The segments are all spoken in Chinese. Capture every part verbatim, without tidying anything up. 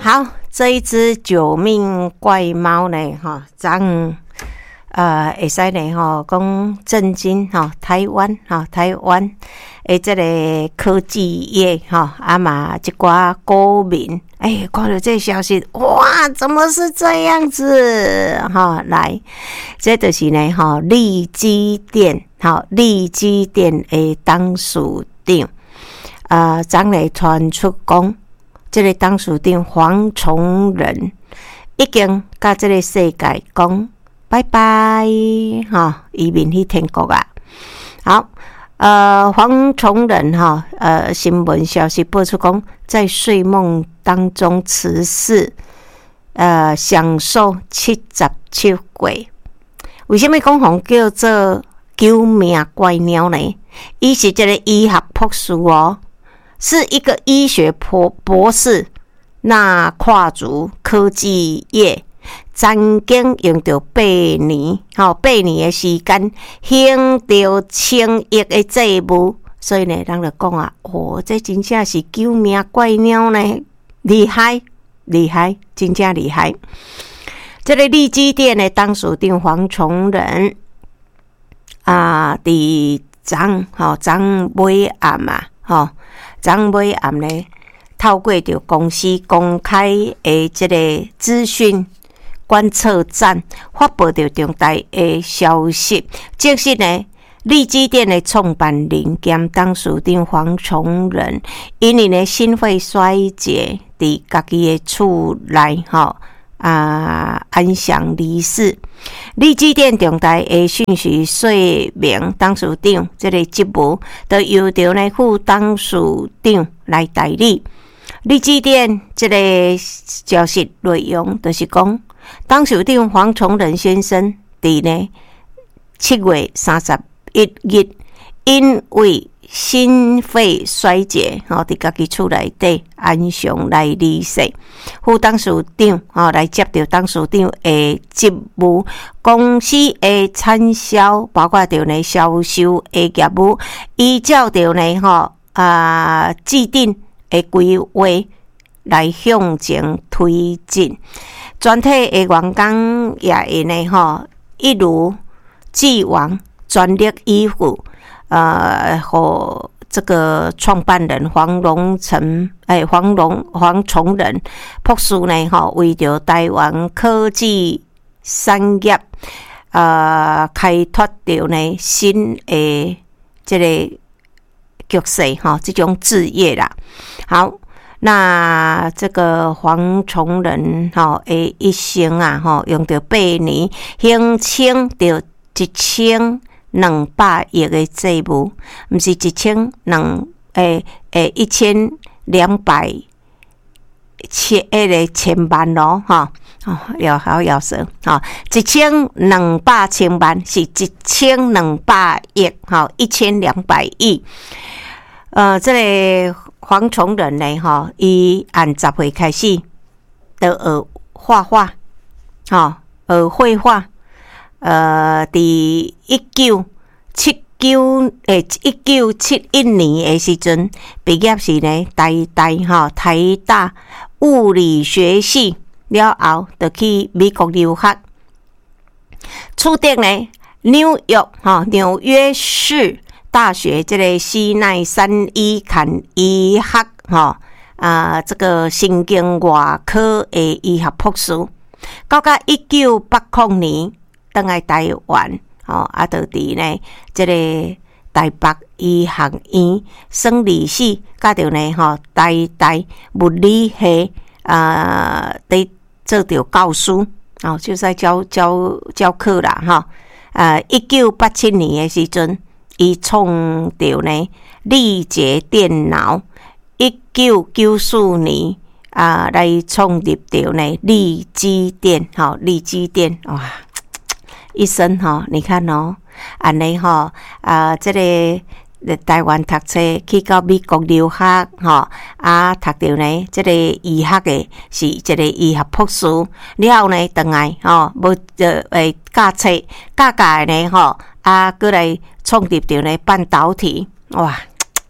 好，这一只九命怪猫呢，哈，咱呃会使呢，哈，讲震惊哈，台湾哈，台湾诶，这个科技业哈，啊嘛，一寡股民，哎，看到这消息，哇，怎么是这样子？哈，来，这就是呢，哈，利基店，哈，利基店诶，董事长，啊，昨日传出讲。这个董事长黄崇仁已经甲这个世界讲拜拜，哈，移民去天国啊。好，呃，黄崇仁哈，呃，新闻消息播出讲，在睡梦当中辞世，呃，享受七十七岁。为什么讲红叫做救命怪鸟呢？伊是这个医学博士哦。是一个医学博博士，那跨足科技业，曾经用到八年，吼八年的时间，行到千亿的债务，所以呢，人就讲啊，哦，这真正是救命怪鸟呢，厉害，厉害，真正厉害。这个利基店的董事长黄崇仁啊，伫昨吼昨尾暗嘛，吼。昨尾暗呢，透过着公司公开的这个资讯观测站发布着重大的消息，即是呢，利基店的创办人兼董事长黄崇仁，因为呢心肺衰竭，伫家己的厝内吼啊安详离世。利基店重大的讯息说明，董事长这个职务，就由着呢副董事长来代理。利基店这个消息内容，就是讲，董事长黄崇仁先生伫呢七月三十一日，因为心肺衰竭，吼，伫家己厝内底安详来离世。副董事长吼来接到董事长的职务，公司的产销包括着呢销售的业务，依照着呢吼啊既定的规划来向前推进。全体的员工也会呢吼一如既往全力以赴。呃，和这个创办人黄荣成，哎，黄荣黄崇仁博士呢，哈，为着台湾科技产业，呃，开拓着呢新的这个局势，哈，这种事业啦。好，那这个黄崇仁哈，诶，一生啊，哈，用着八年，形成着一千。两百亿的债务，毋是一千两诶诶一千两百千诶个千万咯，哈哦，要好要舌哈，一千两百千万是一千两百亿，哈，一千两百亿。呃，这个黄崇仁呢，哈，伊按十岁开始就学画画，哈，学绘画。呃，伫一九七九诶，一九七一年诶时阵，毕业时呢，台大哈台大物理学系了后，就去美国留学。初定呢，纽约哈纽约市大学这个西奈山医坎医学哈啊，这个神经外科诶医学博士，到到一九八零年。登来台湾，哦，啊，就伫呢，这个台北医学院生理系，甲着呢，吼，台大物理系，啊，伫做着教师，哦，就在教教教课啦，哈，啊，一九八七年的时阵，伊创着呢力捷电脑，一九九四年啊，来创立着呢利基店，吼，利基店，哇！一生哈，你看哦，安尼哈啊，这个台湾读册去到美国留学哈啊，读到呢，这个医学的是这个医学博士，了后呢，等来哈，无呃诶教册教教呢哈啊，过来创立着呢半导体，哇，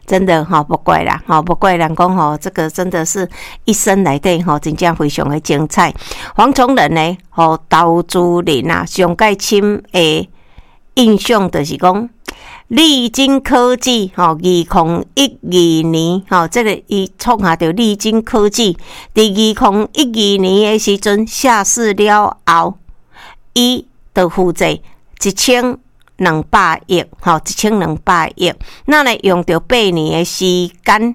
真的哈，不怪啦，哈，不怪人讲吼，这个真的是一生来底吼，真正非常的精彩。黄崇仁呢，吼投资人啊，上介深的印象就是讲，丽晶科技吼，二零一二年吼，这个伊创下着丽晶科技，伫二零一二年的时阵下市了后，伊就负债一千。两百亿，吼，一千两百亿，那呢用着八年的时间，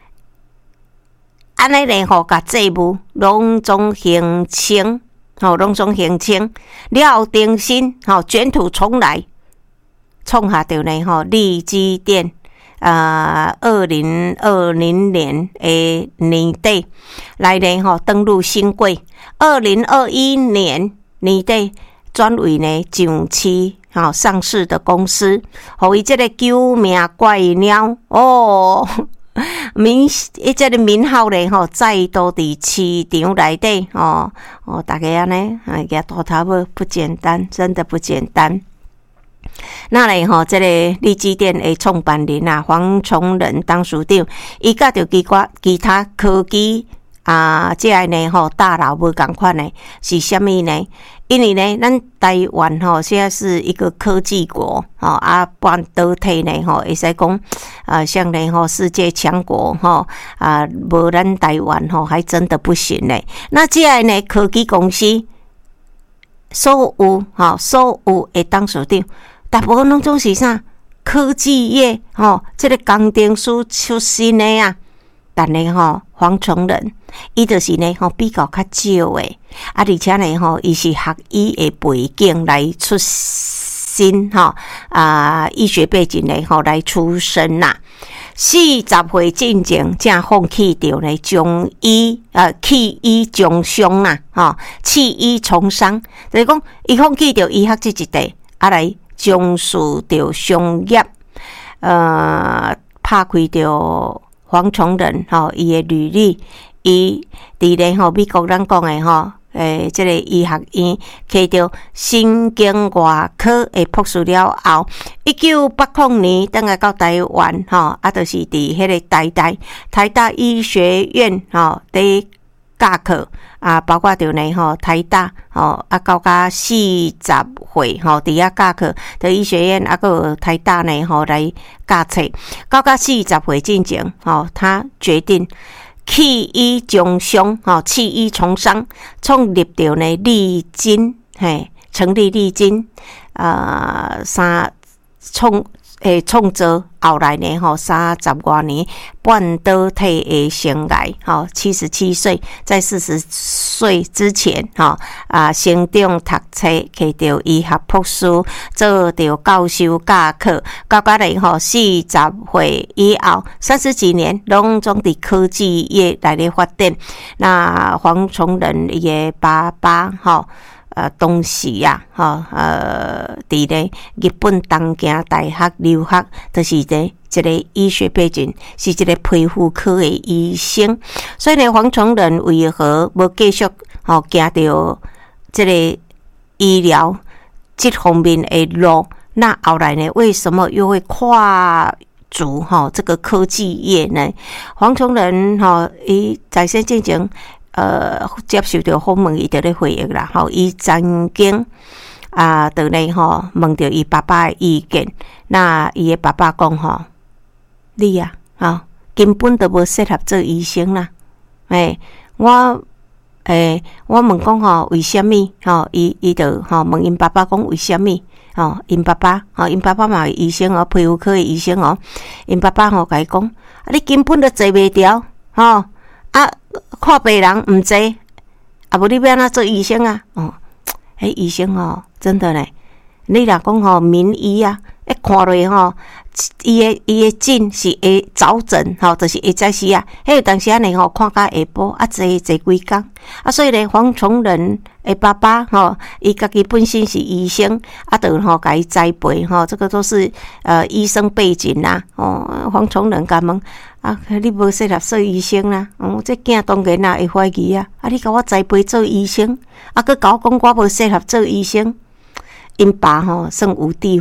安尼呢吼，甲债务拢总形成，吼，拢总形成了后重新，吼，卷土重来，创下着呢吼，力积电，呃，二零二零年的年底来呢吼，登陆新贵，二零二一年年底转为呢上市。好，上市的公司，互伊这个救命怪鸟哦，名伊这个名号咧吼，再度伫市场内底哦哦，大家安尼啊，举大头不不简单，真的不简单。那咧吼，这个力积电的创办人啊，黄崇仁董事长，伊甲着其他其他科技啊，这个呢吼大佬无共款呢，是虾米呢？因为呢，咱台湾吼现在是一个科技国，吼啊，半导体呢吼，会使讲啊，像呢吼世界强国吼啊，无咱台湾吼还真的不行呢。那这样呢，科技公司所有吼所有的董事长，大部分拢总是啥科技业吼，这个工程师出身的啊。但呢吼，黄崇仁伊就是呢吼比较较少诶，啊而且呢吼，伊是学医诶背景来出身吼，啊医学背景呢吼来出身呐。四十岁进前，才放弃掉呢中医呃弃医从商啊，吼弃医从商，就是讲伊放弃掉医学这一块，啊来从事掉商业，呃拍开掉。黄崇仁吼，伊诶履历，伊伫咧吼美国咱讲诶吼，诶，即个医学院摕到神经外科诶博士了后，一九八零年等下到台湾吼，啊，就是伫迄个台大台大医学院吼伫教课啊，包括着呢吼台大吼啊，到甲四十岁吼伫遐教课，伫医学院啊，个台大呢吼来教册，到甲四十岁进前吼，他决定弃医从商吼，弃医从商，创立着呢力晶嘿，成立力晶啊三创。诶，创造后来呢，吼三十多年半导体的生涯，吼七十七岁，在四十岁之前，吼啊，成长读册，摕到医学博士，做到教授教课，到甲咧吼四十岁以后，三十几年拢总伫科技业来咧发展。那黄崇仁伊的爸爸，吼。呃，当时呀、啊，吼，呃，伫咧日本东京大学留学，就是咧一个医学背景，是一个皮肤科的医生。所以呢，黄崇仁为何无继续吼行到这个医疗这方面的路？那后来呢，为什么又会跨足吼这个科技业呢？黄崇仁吼，伊在生进前。呃，接受到访问，伊就咧回忆啦。吼，伊曾经啊，就咧吼问到伊爸爸的意见。那伊的爸爸讲吼，你啊，吼根本都无适合做医生啦。诶，我诶，我问讲吼，为虾米？吼，伊伊就吼问因爸爸讲为虾米？吼，因爸爸吼，因爸爸嘛是医生哦，皮肤科的医生哦。因爸爸吼甲伊讲，啊，你根本都坐袂牢，吼。啊，看病人毋济，啊，无你要安怎做医生啊？哦，迄医生哦，真的呢，你若讲吼名医啊，一看落吼，伊诶伊诶诊是会早诊吼，就是会早时啊。迄有当时啊呢吼，看甲下晡啊，坐坐几工啊，所以呢，黄崇仁诶爸爸吼，伊家己本身是医生，啊，就吼甲伊栽培吼，这个都是呃医生背景啦。哦，黄崇仁甲问。啊，你无适合做医生啦！哦，这囝当然啦会怀疑啊！啊，你甲我栽培做医生，啊，佮甲我讲我无适合做医生。因爸吼算有智慧，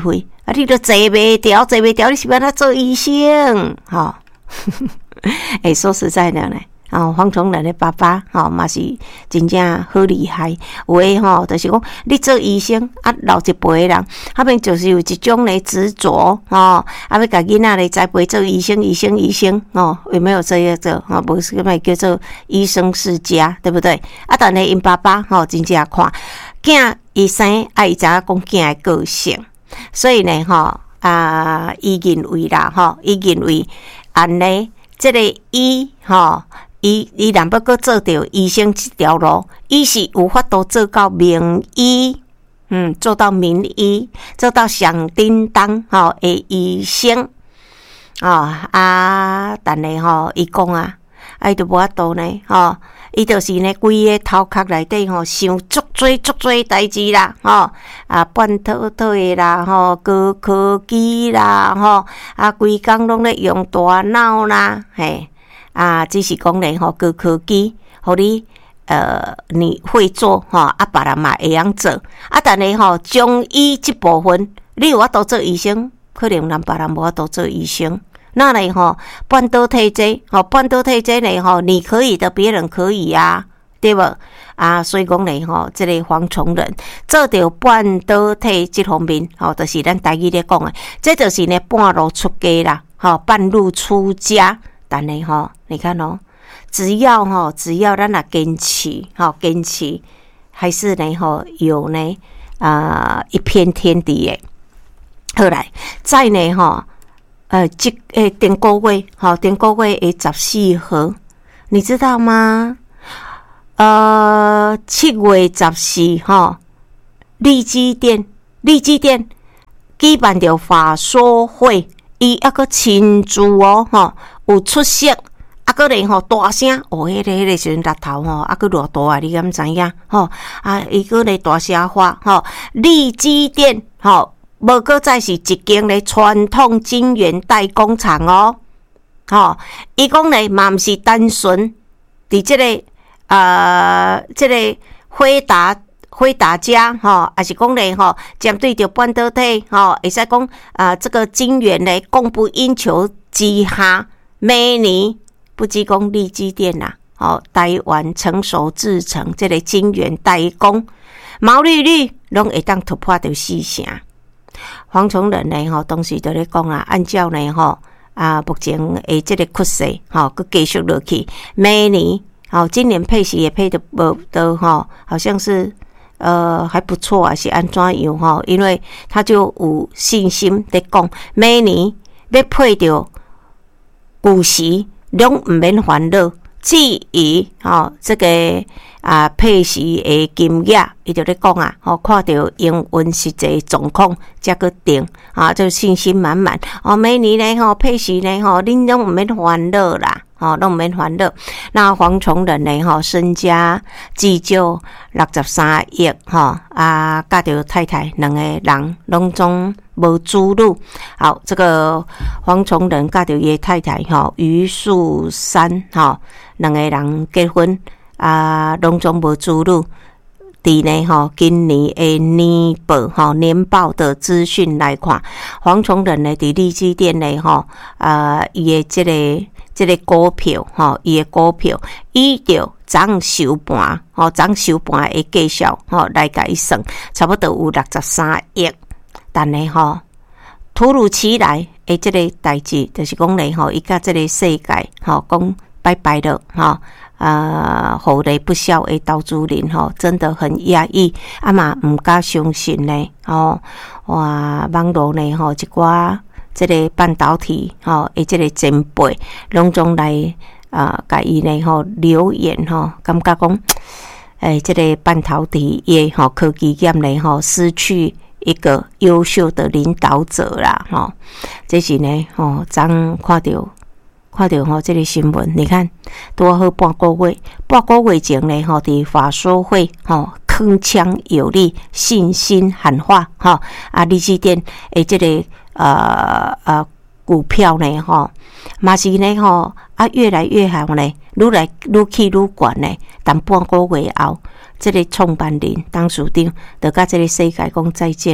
啊，你都坐袂调，坐袂调，你是要他做医生？吼、哦，哎，说实在的呢。哦，黄崇仁的爸爸，吼、哦，嘛是真正好厉害。有诶，吼，就是讲你做医生，啊，老一辈的人，他们就是有一种的执着，哦，啊，要甲囡仔咧栽培做医生，医生，医生，哦，有没有这样做？哦，不是咪叫做医生世家，对不对？啊，但是因爸爸，吼、哦，真正看囝伊生，啊，伊知影讲囝的个性，所以呢，吼、哦，啊，伊认为啦，吼、哦，伊认为安尼，这个医，吼、哦。伊伊若要搁做到医生这条路，伊是有法度做到名医，嗯，做到名医，做到响叮当吼的医生，哦啊，但是吼，伊讲啊，啊伊就无法度呢，吼，伊就是呢，规个头壳内底吼想足多足多代志啦，吼啊，半套套的啦，吼高科技啦，吼啊，规工拢咧用大脑啦，嘿。啊，只是讲咧吼，高科技，互你呃，你会做吼，啊，别人嘛会晓做，啊，但是吼，中医这部分，你有法度做医生，可能咱别人无法度做医生。那咧吼，半导体这，吼，半导体这咧吼，你可以的，别人可以啊，对无？啊，所以讲咧吼，这个黄崇仁做到半导体这方面，吼，就是咱台语咧讲诶，这就是呢半路出家啦，吼，半路出家。但是吼，你看哦，只要吼，只要咱若坚持，吼坚持，还是呢吼有呢啊、呃、一片天地诶。后来再呢吼，呃，即诶顶个月，吼顶个月诶十四号，你知道吗？呃，七月十四号，立基店，立基店举办着法说会，伊还个亲自哦，吼。有出色，啊，个咧吼大声，哦，迄、那个迄、那个时阵日头吼，啊，个偌大啊，你敢知影？吼啊，伊个咧大声话，吼，立基店，吼，无个再是一间咧传统晶圆代工厂哦，吼，伊讲咧嘛毋是单纯伫即、这个呃，即、这个辉达。辉达家吼，还是讲咧吼，针对着半导体吼，会使讲啊，这个晶圆咧供不应求之下。每年不只讲立基电啦，哦，台湾成熟制成这个晶圆代工毛利率拢会当突破到四成。黄崇仁呢吼，当时就咧讲啊，按照呢吼啊，目前诶这个趋势吼，佮继续落去，每年哦，今年配息也配的无的吼，好像是呃还不错啊，是安怎样吼？因为他就有信心在讲，每年要配着。股息拢毋免烦恼，至于吼这个啊配息的金额，伊就咧讲啊，吼看到营运实际状况才个定啊，就信心满满。哦，每年咧吼配息咧吼，恁拢毋免烦恼啦，吼拢毋免烦恼。那黄崇仁咧吼身家至少六十三亿吼啊，甲着太太两个人拢总。无子女，好，这个黄崇仁甲着伊的太太吼于素珊吼两个人结婚啊，拢总无子女。伫呢吼，今年的年报吼年报的资讯来看，黄崇仁呢伫立基电呢吼啊，伊的这个这个股票吼，伊的股票依照涨收盘吼，涨收盘的计数吼来甲伊算，差不多有六十三亿。但呢吼，突如其来诶，即个代志就是讲咧吼，伊甲即个世界吼讲拜拜了吼，啊，互利不肖诶投资人吼，真的很压抑，啊嘛毋敢相信咧吼，哇，网络呢吼一寡即个半导体吼诶，即个前辈拢总来啊，甲伊呢吼留言吼，感觉讲诶，即个半导体业吼科技业呢吼失去。一个优秀的领导者啦，吼，这是呢，吼，昨看到看到吼，这个新闻，你看多好半个月，半个月前呢，吼，伫法说会，吼，铿锵有力，信心喊话，吼，啊，立基电诶，这个呃呃股票呢，吼，嘛是呢，吼，啊，越来越好呢，愈来愈去愈悬呢，但半个月后。这个创办人董事长，就甲这个世界讲再见啦！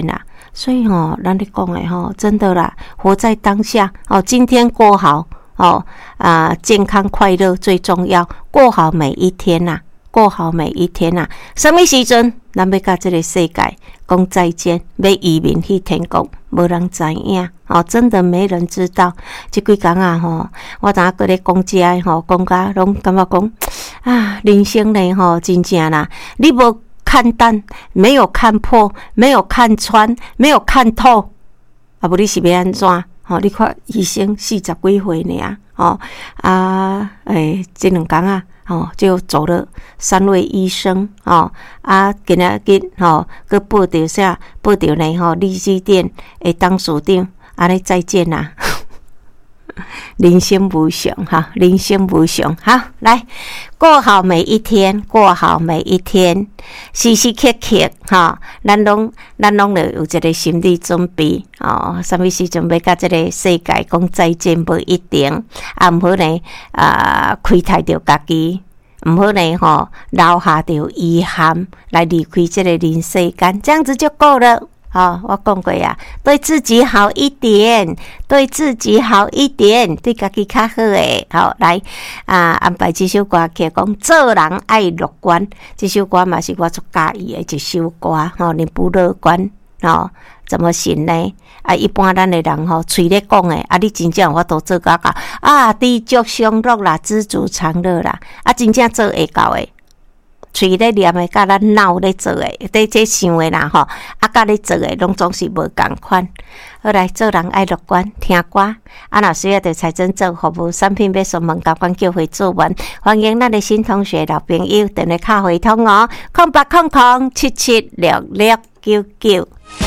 所以吼，咱咧讲诶吼，真的啦，活在当下哦，今天过好哦啊、呃，健康快乐最重要，过好每一天呐、啊，过好每一天呐、啊。什么时阵咱要甲这个世界讲再见，要移民去天国，无人知影哦，真的没人知道。这几天啊吼，我昨个咧讲遮诶吼，讲甲拢感觉讲啊，人生咧吼，真正啦，你无看淡，没有看破，没有看穿，没有看透，啊，无你是要安怎？吼、哦，你看医生四十几岁尔，哦啊，诶，这两天啊，哦，就走了三位医生，哦啊，今仔日吼，佮报着啥？报着呢吼，利基店诶，董事长，安尼再见啦。人生无常哈，人生无常。好，来过好每一天，过好每一天，时时刻刻哈，咱拢咱拢要有一个心理准备哦。什么时阵要甲这个世界讲再见，无一定，啊，毋好呢啊，亏待着家己，毋好呢吼，留下着遗憾来离开这个人世间，这样子就够了。哦，我讲过呀，对自己好一点，对自己好一点，对家己较好诶。好，来啊，安排这首歌曲，讲做人爱乐观。这首歌嘛是我最喜意诶一首歌。吼、哦，你不乐观，哦，怎么行呢？啊，一般咱诶人吼，嘴咧讲诶，啊，你真正有法度做到到啊，知足常乐啦，知足常乐啦，啊，真正做会到诶。嘴咧念诶，甲咱脑咧做诶，对这想诶啦吼，啊，甲咧做诶，拢总是无共款。好来，做人爱乐观，听歌。啊，若需要对财政做服务产品要询问，甲阮叫回主文，欢迎咱诶新同学老朋友，电话卡回通哦，空八空空七七六六九九。